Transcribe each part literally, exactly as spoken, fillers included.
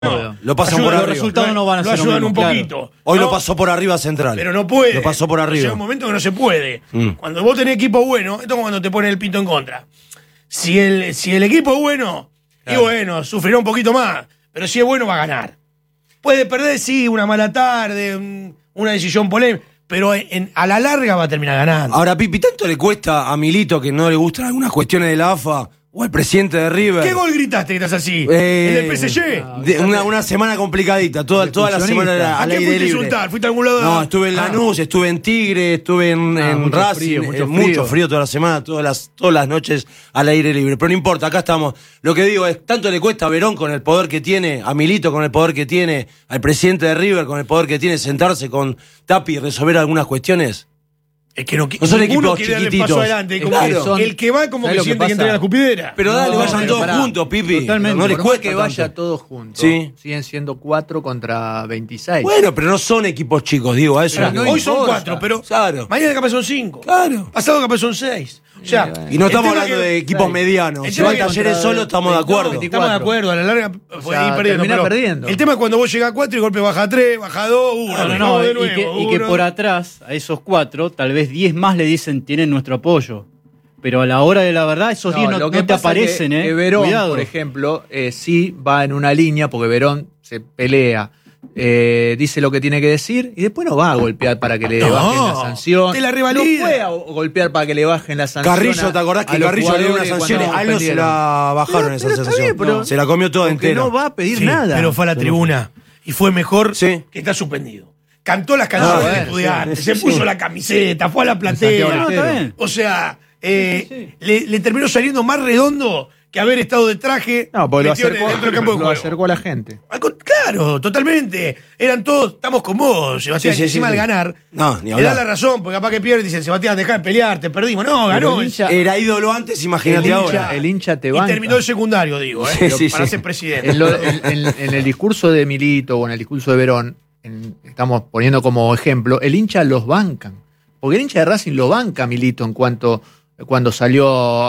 No, lo pasan ayudan, por los arriba. resultados no van a lo ser lo ayudan mismo, un claro. poquito. Hoy ¿no? lo pasó por arriba Central. Pero no puede. Lo pasó por arriba. Llega un momento que no se puede. Mm. Cuando vos tenés equipo bueno, esto es cuando te ponen el pito en contra. Si el, si el equipo es bueno, Claro. y bueno, sufrirá un poquito más. Pero si es bueno, va a ganar. Puede perder, sí, una mala tarde, un- una decisión polémica. Pero en- a la larga va a terminar ganando. Ahora, Pipi, ¿tanto le cuesta a Milito que no le gustan algunas cuestiones de la A F A o al presidente de River? ¿Qué gol gritaste que estás así? Eh, ¿El del P S G? de- una, una semana complicadita, toda, toda la semana era ¿A al qué aire fuiste a libre. insultar? ¿Fuiste a algún lado? No, estuve en Ah. Lanús, estuve en Tigre, estuve en, Ah, en mucho Racing, frío, eh, mucho mucho, frío. frío toda la semana, todas las, todas las noches al aire libre. Pero no importa, acá estamos. Lo que digo es, tanto le cuesta a Verón con el poder que tiene, a Milito con el poder que tiene, al presidente de River con el poder que tiene, sentarse con Tapi y resolver algunas cuestiones. Es que no, No son ninguno equipos quiere darle chiquititos. paso adelante. Es Como que son- el que va como ¿sabes que lo que siente que pasa? entrega la escupidera. Pero dale, No, vayan pero todos pará. juntos, Pipi. Totalmente. No les Por más cuesta que vaya tanto. todos juntos. Sí. Siguen siendo cuatro contra veintiséis. Bueno, pero no son equipos chicos, digo, a eso. Pero es no lo que Hoy voy. son importa. cuatro, pero Claro. mañana capaz son cinco. Claro. Pasado capaz son seis. O sea, Y no el estamos tema hablando que- de equipos seis. medianos. El Si tema va que Talleres contra solo, estamos de veinte, acuerdo. no, Estamos de acuerdo, a la larga puede sea, ir perdiendo. termina pero perdiendo. El tema es cuando vos llegás a cuatro y de golpe baja a tres, baja a dos, uno, No, no, vamos no, de y, nuevo, que, y que uno. por atrás, a esos cuatro, tal vez diez más le dicen tienen nuestro apoyo. Pero a la hora de la verdad, esos diez no, lo no que te pasa aparecen, que, ¿eh? que Verón, Cuidado. por ejemplo, eh, sí va en una línea, porque Verón se pelea, eh, dice lo que tiene que decir, y después no va a golpear para que le No, bajen la sanción. te la revalida. No fue a golpear para que le bajen la sanción. Carrillo, ¿te acordás a que los Carrillo le dio una jugadores sanción? cuando A él no se suspendieron? la bajaron Pero- esa pero está sanción. bien, pero- No, se la comió toda Porque entera. no va a pedir Sí, nada. pero fue a la tribuna y fue mejor Sí. que está suspendido. Cantó las canciones Ah, de bueno, estudiantes, sí, se sí. puso la camiseta, fue a la Santiago platea. No, está bien. O sea, eh, Le, le terminó saliendo más redondo que haber estado de traje No, porque lo metido en- acercó, dentro del campo de lo juego. acercó a la gente. Al con- Claro, totalmente. Eran todos, estamos con vos, Sebastián. Sí, sí, y encima sí, al sí. ganar, No, ni le hablar. da la razón, porque capaz que pierde y dicen, Sebastián, dejá de pelear, te perdimos. No, ganó. el hincha- Era ídolo antes, El imagínate hincha, ahora. el hincha te y banca. terminó el secundario, digo, eh, Sí, pero sí, para sí. ser presidente. En, lo- en- en- en el discurso de Milito o en el discurso de Verón, en- estamos poniendo como ejemplo, el hincha los bancan. Porque el hincha de Racing lo banca a Milito en cuanto cuando salió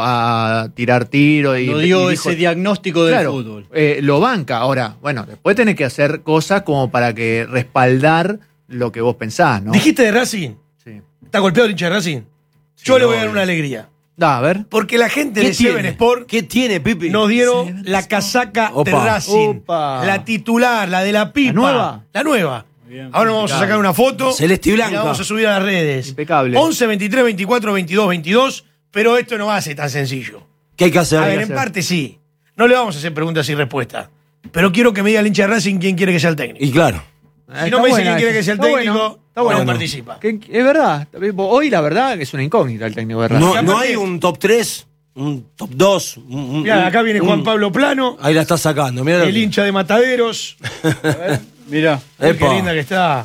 a tirar tiro y, No dio y dijo- ese diagnóstico del Claro, fútbol. eh, lo banca. Ahora, bueno, después tenés que hacer cosas como para que respaldar lo que vos pensás, ¿no? ¿Dijiste de Racing? Sí. ¿Está golpeado el hincha de Racing? Yo le voy a dar una alegría. Da, a ver. Porque la gente ¿Qué de Seven tiene? Sport ¿Qué tiene, Pipi? nos dieron la casaca de Opa. Racing. Opa. La titular, la de la pipa. ¿La nueva? La nueva. Bien. Ahora nos vamos a sacar una foto. Celeste y y blanca. la vamos a subir a las redes. Impecable. once, veintitrés, veinticuatro, veintidós, veintidós. Pero esto no va a ser tan sencillo. ¿Qué hay que hacer? A ¿Qué ver, hay en que hacer? parte sí. No le vamos a hacer preguntas y respuestas. Pero quiero que me diga el hincha de Racing quién quiere que sea el técnico. Y claro. Si no me dice quién quiere que sea el Está técnico, bueno, está no bueno. participa. Que- Es verdad. Hoy la verdad que es una incógnita el técnico de Racing. No, aparte- no hay un top tres, un top dos. Un, un- Mirá, acá viene un- Juan Pablo Plano, Ahí la está sacando. Mirá. el hincha de Mataderos. Mirá. Uy, qué Epa. linda que está.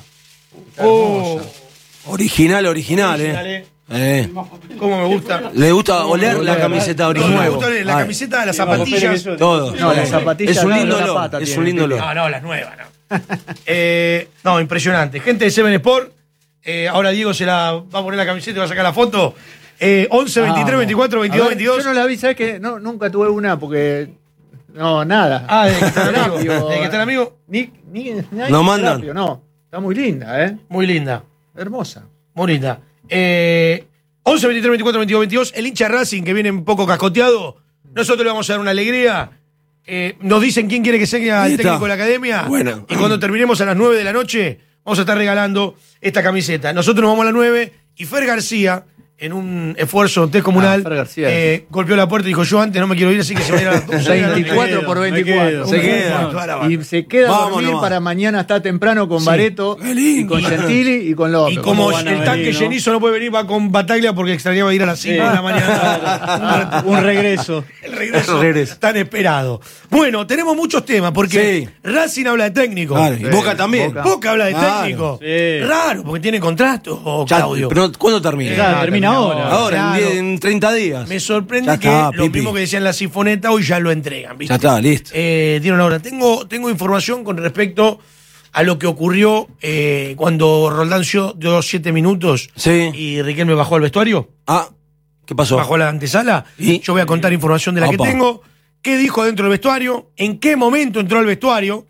Oh, Original, original, original, eh. eh. Eh. Cómo me gusta. Le gusta oler la camiseta No, me original. gusta la Ay, camiseta, las zapatillas. todo. No, las zapatillas Es un al lado lindo de la olor. pata Es tiene, un lindo Pipi. olor. No, no, las nuevas, no. Eh, no, impresionante. Gente de Seven Sport, eh, ahora Diego se la va a poner la camiseta y va a sacar la foto. Eh, once, veintitrés, Vamos. veinticuatro, A veintidós, ver, veintidós. Yo no la vi, ¿sabes qué? No, nunca tuve una porque. No, nada. Ah, de que está el amigo. Rápido. De que está el amigo. Ni, ni, ni- No mandan. rápido, no. Está muy linda, ¿eh? Muy linda. Hermosa. Muy linda. Eh, once, veintitrés, veinticuatro, veintidós, veintidós. El hincha Racing que viene un poco cascoteado. Nosotros le vamos a dar una alegría. Eh, nos dicen quién quiere que sea Ahí el está. técnico de la academia. Bueno. Y cuando terminemos a las nueve de la noche, vamos a estar regalando esta camiseta. Nosotros nos vamos a las nueve y Fer García, en un esfuerzo descomunal, Ah, Fer García. eh, golpeó la puerta y dijo: Yo antes no me quiero ir, así que se va a ir a las doce de la noche". veinticuatro por me veinticuatro. quedo. Se queda. Toda la banda. Y se queda a Vamos dormir nomás. para mañana está temprano con Sí. Bareto Qué lindo. y con Gentili y con López. Y como ¿Cómo van a el tanque venir, no? llenizo no puede venir, va con Bataglia porque extrañaba ir a las cinco de la mañana. Un regreso. El regreso, El regreso. tan esperado. Bueno, tenemos muchos temas porque Sí. Racing habla de técnico. Claro, y Sí, Boca también. Boca. Boca habla de Claro. técnico. Sí. Raro, porque tiene contrato, oh, Ya, Claudio. pero ¿cuándo termina? Ya, termina ahora. Ahora, en Claro. diez- en treinta días. Me sorprende Ya que está, lo Pipi. mismo que decían la Sifoneta hoy ya lo entregan, ¿viste? Ya está, listo. Eh, dieron la hora. Tengo, tengo información con respecto a lo que ocurrió eh, cuando Roldancio dio siete minutos Sí. y Riquelme bajó al vestuario. Ah, ¿qué pasó? Bajó a la antesala. ¿Y? Yo voy a contar información de la Opa. que tengo. ¿Qué dijo dentro del vestuario? ¿En qué momento entró al vestuario?